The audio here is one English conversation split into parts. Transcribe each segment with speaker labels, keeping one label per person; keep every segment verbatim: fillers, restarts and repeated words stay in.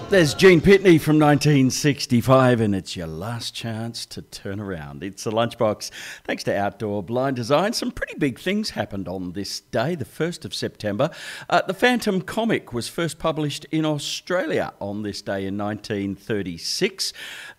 Speaker 1: There's Gene Pitney from nineteen sixty-five, and it's your last chance to turn around. It's the Lunchbox. Thanks to Outdoor Blind Design, some pretty big things happened on this day, the first of September. Uh, the Phantom comic was first published in Australia on this day in nineteen thirty-six.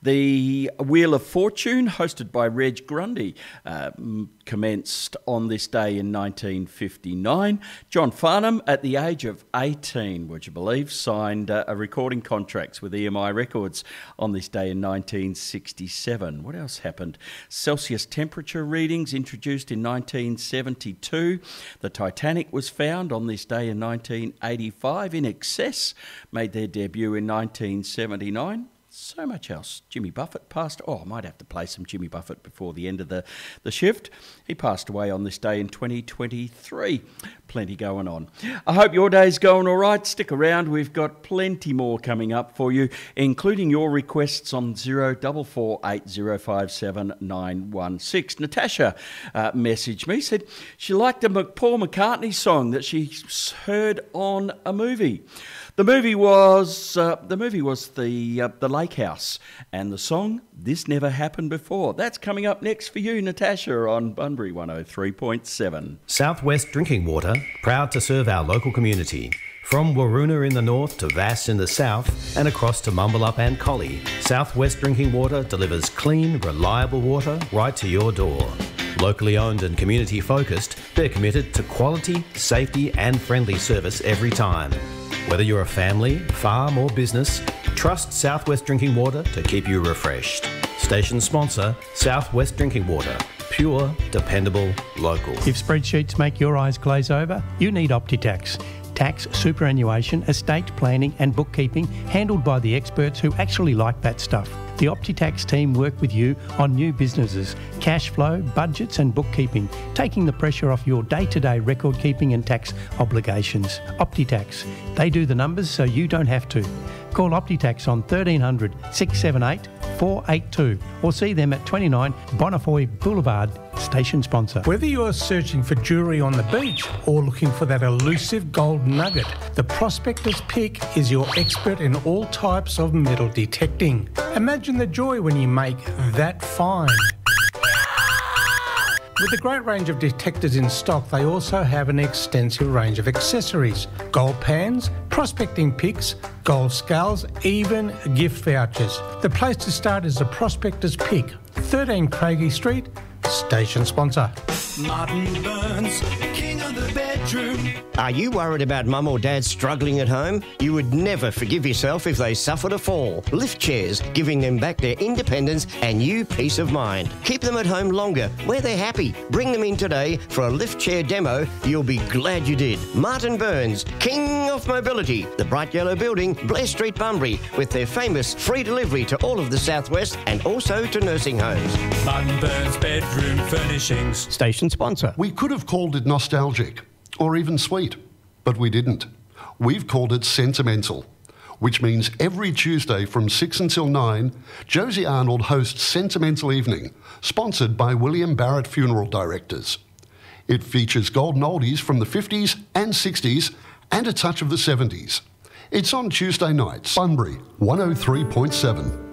Speaker 1: The Wheel of Fortune, hosted by Reg Grundy, uh, commenced on this day in nineteen fifty-nine. John Farnham, at the age of eighteen, would you believe, signed uh, a recording contract contracts with E M I Records on this day in nineteen sixty-seven. What else happened? Celsius temperature readings introduced in nineteen seventy-two. The Titanic was found on this day in nineteen eighty-five. In Excess made their debut in nineteen seventy-nine. So much else. Jimmy Buffett passed... Oh, I might have to play some Jimmy Buffett before the end of the, the shift. He passed away on this day in twenty twenty-three. Plenty going on. I hope your day's going all right. Stick around. We've got plenty more coming up for you, including your requests on zero four four eight zero five seven nine one six. Natasha uh, messaged me, said she liked a Paul McCartney song that she heard on a movie. The movie was uh, the movie was the uh, the Lake House, and the song "This Never Happened Before." That's coming up next for you, Natasha, on Bunbury one oh three point seven.
Speaker 2: Southwest Drinking Water, proud to serve our local community. From Waroona in the north to Vass in the south and across to Mumbalup and Collie, Southwest Drinking Water delivers clean, reliable water right to your door. Locally owned and community focused, they're committed to quality, safety and friendly service every time. Whether you're a family, farm or business, trust Southwest Drinking Water to keep you refreshed. Station sponsor, Southwest Drinking Water. Pure, dependable, local.
Speaker 3: If spreadsheets make your eyes glaze over, you need OptiTax. Tax, superannuation, estate planning and bookkeeping handled by the experts who actually like that stuff. The OptiTax team work with you on new businesses, cash flow, budgets and bookkeeping, taking the pressure off your day-to-day record keeping and tax obligations. OptiTax. They do the numbers so you don't have to. Call OptiTax on thirteen hundred, six seven eight, four eight two or see them at twenty-nine Bonnefoy Boulevard, station sponsor.
Speaker 4: Whether you're searching for jewellery on the beach or looking for that elusive gold nugget, the Prospector's Pick is your expert in all types of metal detecting. Imagine the joy when you make that find. With a great range of detectors in stock, they also have an extensive range of accessories. Gold pans, prospecting picks, gold scales, even gift vouchers. The place to start is the Prospector's Pick, thirteen Craigie Street, station sponsor.
Speaker 5: Martin Burns, king of the bedroom.
Speaker 6: Are you worried about mum or dad struggling at home? You would never forgive yourself if they suffered a fall. Lift chairs, giving them back their independence and you peace of mind. Keep them at home longer, where they're happy. Bring them in today for a lift chair demo. You'll be glad you did. Martin Burns, king of mobility. The bright yellow building, Blair Street, Bunbury, with their famous free delivery to all of the southwest and also to nursing homes.
Speaker 5: Martin Burns Bedroom Furnishings.
Speaker 6: Station sponsor.
Speaker 7: We could have called it nostalgic or even sweet, but we didn't. We've called it sentimental, which means every Tuesday from six until nine, Josie Arnold hosts Sentimental Evening, sponsored by William Barrett Funeral Directors. It features golden oldies from the fifties and sixties and a touch of the seventies. It's on Tuesday nights, Bunbury one oh three point seven.